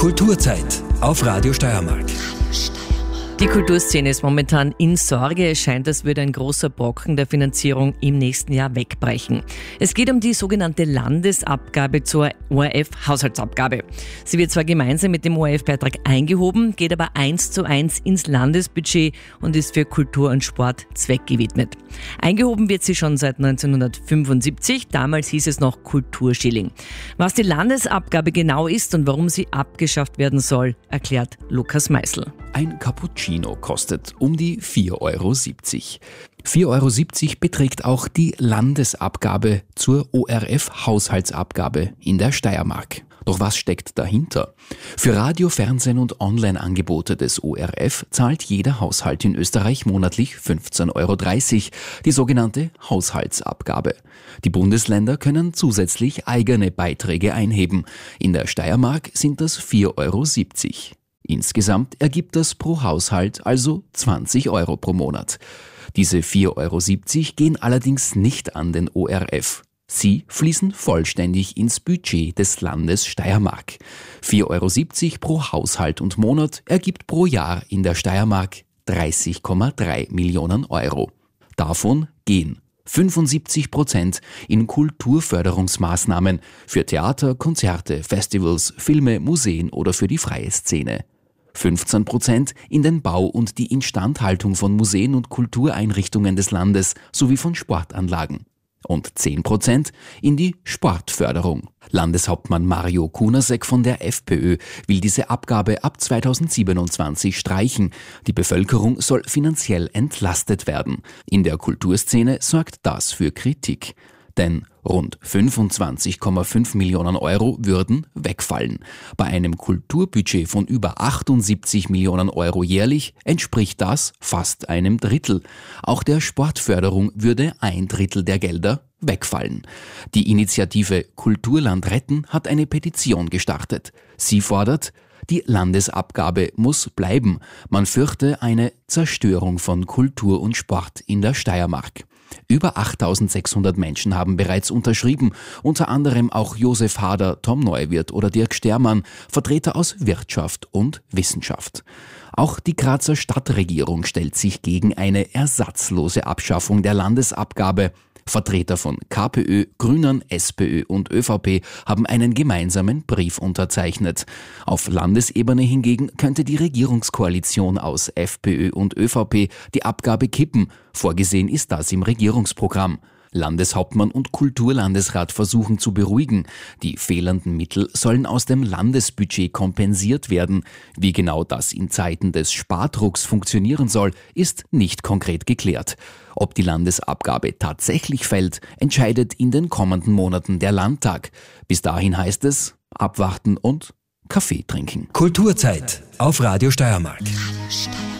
Kulturzeit auf Radio Steiermark. Die Kulturszene ist momentan in Sorge. Es scheint, als würde ein großer Brocken der Finanzierung im nächsten Jahr wegbrechen. Es geht um die sogenannte Landesabgabe zur ORF-Haushaltsabgabe. Sie wird zwar gemeinsam mit dem ORF-Beitrag eingehoben, geht aber 1:1 ins Landesbudget und ist für Kultur und Sport zweckgewidmet. Eingehoben wird sie schon seit 1975. Damals hieß es noch Kulturschilling. Was die Landesabgabe genau ist und warum sie abgeschafft werden soll, erklärt Lukas Meißel. Ein Cappuccino kostet um die 4,70 €. 4,70 € beträgt auch die Landesabgabe zur ORF-Haushaltsabgabe in der Steiermark. Doch was steckt dahinter? Für Radio, Fernsehen und Online-Angebote des ORF zahlt jeder Haushalt in Österreich monatlich 15,30 €, die sogenannte Haushaltsabgabe. Die Bundesländer können zusätzlich eigene Beiträge einheben. In der Steiermark sind das 4,70 €. Insgesamt ergibt das pro Haushalt also 20 € pro Monat. Diese 4,70 € gehen allerdings nicht an den ORF. Sie fließen vollständig ins Budget des Landes Steiermark. 4,70 € pro Haushalt und Monat ergibt pro Jahr in der Steiermark 30,3 Millionen €. Davon gehen 75% in Kulturförderungsmaßnahmen für Theater, Konzerte, Festivals, Filme, Museen oder für die freie Szene. 15% in den Bau und die Instandhaltung von Museen und Kultureinrichtungen des Landes sowie von Sportanlagen. Und 10% in die Sportförderung. Landeshauptmann Mario Kunasek von der FPÖ will diese Abgabe ab 2027 streichen. Die Bevölkerung soll finanziell entlastet werden. In der Kulturszene sorgt das für Kritik. Denn rund 25,5 Millionen € würden wegfallen. Bei einem Kulturbudget von über 78 Millionen € jährlich entspricht das fast einem Drittel. Auch der Sportförderung würde 1/3 der Gelder wegfallen. Die Initiative Kulturland retten hat eine Petition gestartet. Sie fordert, die Landesabgabe muss bleiben. Man fürchte eine Zerstörung von Kultur und Sport in der Steiermark. Über 8.600 Menschen haben bereits unterschrieben, unter anderem auch Josef Hader, Tom Neuwirth oder Dirk Stermann, Vertreter aus Wirtschaft und Wissenschaft. Auch die Grazer Stadtregierung stellt sich gegen eine ersatzlose Abschaffung der Landesabgabe. Vertreter von KPÖ, Grünen, SPÖ und ÖVP haben einen gemeinsamen Brief unterzeichnet. Auf Landesebene hingegen könnte die Regierungskoalition aus FPÖ und ÖVP die Abgabe kippen. Vorgesehen ist das im Regierungsprogramm. Landeshauptmann und Kulturlandesrat versuchen zu beruhigen. Die fehlenden Mittel sollen aus dem Landesbudget kompensiert werden. Wie genau das in Zeiten des Spardrucks funktionieren soll, ist nicht konkret geklärt. Ob die Landesabgabe tatsächlich fällt, entscheidet in den kommenden Monaten der Landtag. Bis dahin heißt es abwarten und Kaffee trinken. Kulturzeit auf Radio Steiermark.